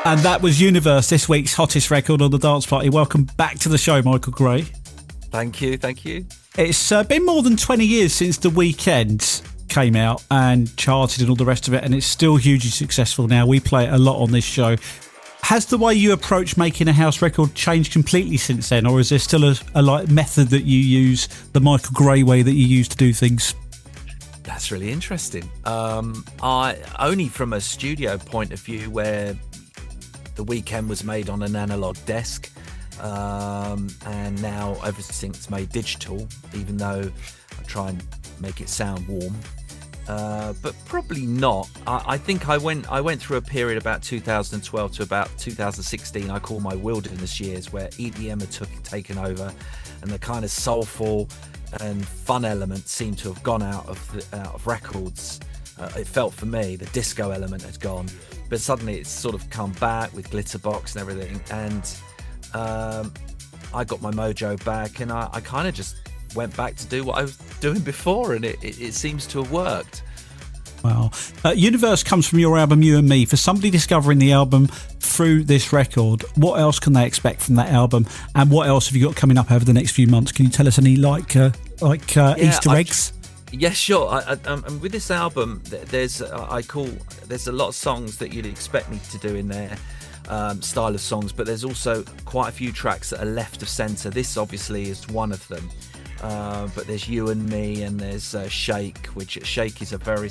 And that was Universe, this week's hottest record on the Dance Party. Welcome back to the show, Michael Gray. Thank you. It's been more than 20 years since The Weeknd came out and charted and all the rest of it, and it's still hugely successful now. We play it a lot on this show. Has the way you approach making a house record changed completely since then, or is there still a like method that you use, the Michael Gray way that you use to do things? That's really interesting. I only from a studio point of view, where The Weeknd was made on an analog desk, and now everything's made digital, even though I try and make it sound warm. But probably not. I think I went through a period about 2012 to about 2016 I call my wilderness years, where EDM had taken over, and the kind of soulful and fun element seemed to have gone out of records. It felt for me the disco element had gone, but suddenly it's sort of come back with Glitterbox and everything, and I got my mojo back, and I kind of just went back to do what I was doing before, and it seems to have worked. Wow. Universe comes from your album You and Me. For somebody discovering the album through this record, what else can they expect from that album, and what else have you got coming up over the next few months? Can you tell us any Easter eggs? Yeah, sure. With this album, there's a lot of songs that you'd expect me to do in there, style of songs, but there's also quite a few tracks that are left of centre. This obviously is one of them. But there's You and Me, and there's Shake, which Shake is a very